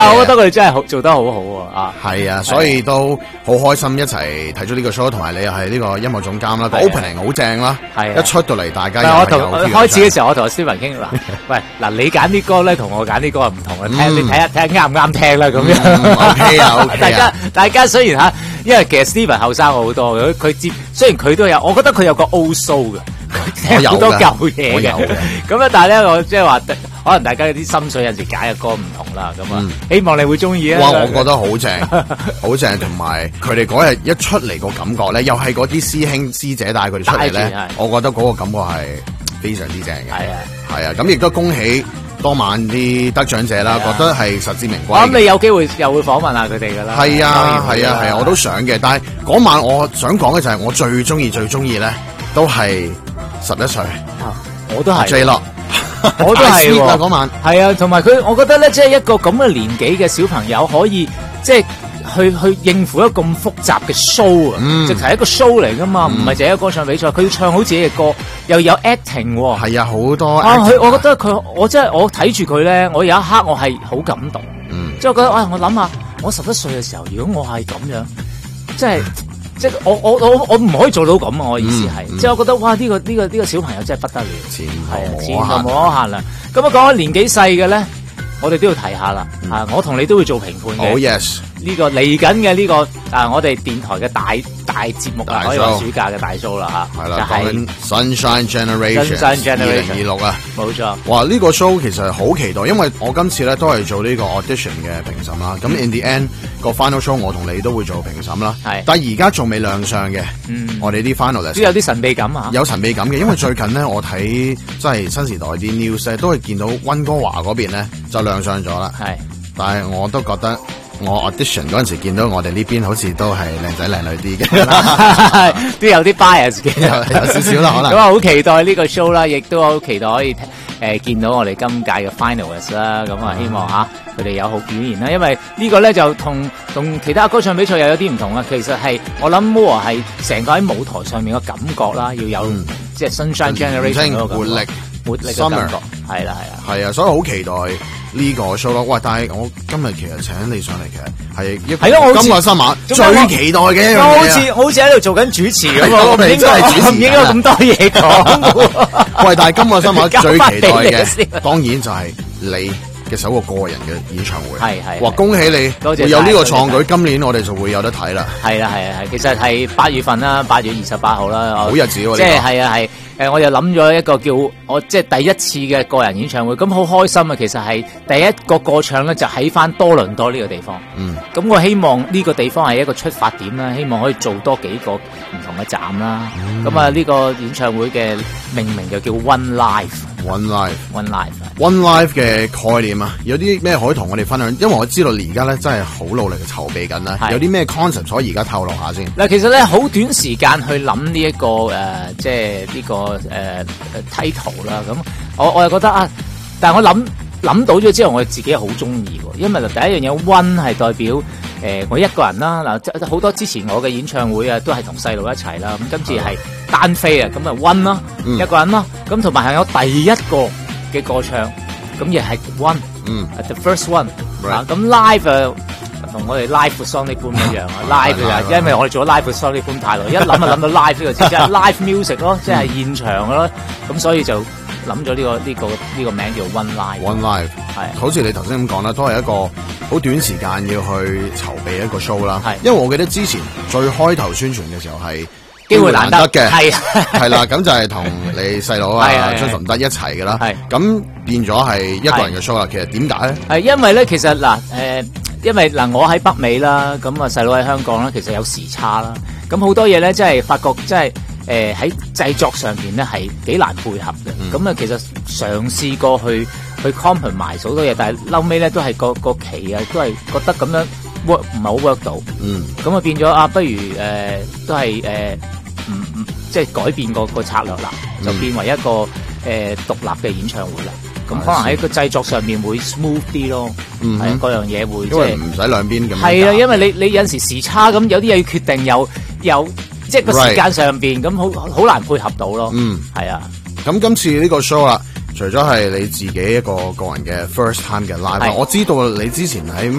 我覺得佢哋真係做得好好啊！ 係啊，所以都好開心一齊睇咗呢個 show，同埋你又係呢個音樂總監啦，個 opening 好正啦，一出到嚟大家又開始嘅時候，我同阿 Steven 傾嗱，喂嗱，你揀啲歌咧同我揀啲歌係唔同嘅，你睇下啱唔啱聽啦咁樣。 OK 啊， 大家雖然嚇，因為其實 Steven 後生我好多，佢接雖然佢都有，我覺得佢有個 old soul 嘅。聽好多舊嘢嘅，咁咧，但係咧，我即係話，可能大家有啲心水有陣時揀嘅歌唔同啦，咁啊，希望你會中意啊！ 哇，我覺得好正，好正，同埋佢哋嗰日一出嚟個感覺咧，又係嗰啲師兄師姐帶佢哋出嚟咧，我覺得嗰個感覺係非常之正嘅。係啊，咁亦都恭喜當晚啲得獎者啦，覺得係實至名歸。 咁你有機會又會訪問下佢哋噶啦。 係啊，我都想嘅，但係嗰晚我想講嘅就係我最中意咧，都係11歲， 我都係 J 樂， 我都係嗰晚， 係啊，同埋佢，我覺得咧，即係一個咁嘅年紀嘅小朋友可以即係去應付一個咁複雜嘅 show 啊，直係一個 show 嚟噶嘛，唔係淨係一個歌唱比賽，佢要唱好自己嘅歌，又有 acting， 係啊，好多我覺得佢，我真係我睇住佢咧，我有一刻我係好感動，即係我覺得，我諗下，我11歲嘅時候，如果我係咁樣，即係我唔可以做到咁啊！我意思係，即係我覺得哇，呢個小朋友真係不得了，前途無可限量。咁啊，講緊年紀細嘅咧，我哋都要提下啦。我同你都會做評判嘅。 Oh yes， 呢個嚟緊嘅呢個我哋電台嘅大節目啊，可以話暑假嘅大 show 啦嚇。 係啦，講緊 Sunshine Generation 2026啊， 冇錯。 哇！呢個 show 其實好期待，因為我今次咧都係做呢個 audition 嘅評審啦。咁 in the end 個 final show 我同你都會做評審啦。係，但係而家仲未亮相嘅。我哋啲 finalist 都有啲神秘感啊。 有神秘感嘅，因為最近咧我睇即係新時代啲 news 咧，都係見到溫哥華嗰邊咧就亮相咗啦。係，但係我都覺得。我 audition 嗰陣時見到我哋呢邊好似都係靚仔靚女啲嘅， 都有啲 bias 嘅， 有少少啦可能。 咁啊，好期待呢個 show 啦，亦都好期待可以見到我哋今屆嘅 finalist 啦。咁啊，希望佢哋有好表現啦。因為呢個咧就同其他歌唱比賽又有啲唔同啦。其實係我諗 more 係成個喺舞台上面嘅感覺啦，要有即係 Sunshine Generation 嗰個活力嘅感覺。係啦， 係啊，所以好期待。呢個 show 咯，喂！但係我今日其實請你上嚟，其實係一個今個新聞最期待嘅一樣嘢。 好似喺度做緊主持咁啊！唔應該咁多嘢講。 喂！但係今個新聞最期待嘅，當然就係你嘅首個人嘅演唱會。係。哇！恭喜你，多謝。會有呢個創舉，今年我哋就會有得睇啦。係。 其實係8月份啦，8月28號啦。 好日子喎！ 即係係。我又諗咗一個叫我即係第一次嘅個人演唱會，咁好開心啊！其實係第一個個唱咧，就喺翻多倫多呢個地方。咁我希望呢個地方係一個出發點啦，希望可以做多幾個唔同嘅站啦。咁啊，呢個演唱會嘅命名就叫 One Life。One Life 嘅概念啊，有啲咩可以同我哋分享？因為我知道而家咧真係好努力嘅籌備緊啦，有啲咩 concept 可以而家透露下先。 嗱，其實咧好短時間去諗呢一個即係呢個title 啦。咁我又覺得但係我諗到咗之後，我自己好中意喎，因為第一樣嘢 One 係代表我一個人啦。嗱，好多之前我嘅演唱會都係同細路一齊啦。咁今次係單飛咁啊 One 啦，一個人啦。咁同埋係有第一個嘅歌唱，咁亦係 One，the first one。咁 live 同我哋 live with Sonic Boom 一樣live 因為我哋做咗 live with Sonic Boom 太耐，一諗就諗到 live 呢個字，即係 live music 咯，即係現場嘅咯。咁所以就諗咗呢個名叫 One Live。 One Live 係，好似你頭先咁講啦，都係一個好短時間要去籌備一個 show 啦。係，因為我記得之前最開頭宣傳嘅時候係機會難得嘅，係啦，咁就係同你細佬張崇德一齊嘅啦。係，咁變咗係一個人嘅 show 啦。其實點解咧？係因為咧，其實因為我喺北美啦，咁啊細佬喺香港啦，其實有時差啦，咁好多嘢咧，真係發覺真係喺製作上邊咧係幾難配合嘅。咁其實嘗試過去 compromise 好多嘢，但係後尾咧都係個期都係覺得咁樣 work 唔係好 work 到。咁啊變咗不如都係即係改變個策略啦，就變為一個獨立嘅演唱會啦。咁可能喺個製作上面會 smooth 啲咯，係嗰樣嘢會，因為唔使兩邊咁。 係啊，因為你有陣時差咁，有啲嘢要決定，有即係個時間上邊咁好難配合到咯。係啊。 咁今次呢個 show 啦， 除咗係你自己一個個人嘅 first time 嘅 live，我知道你之前喺